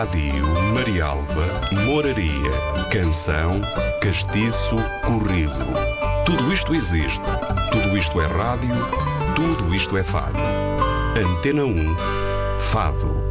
Adio, Marialva, Moraria, Canção, Castiço, Corrido. Tudo isto existe. Tudo isto é rádio. Tudo isto é fado. Antena 1, Fado.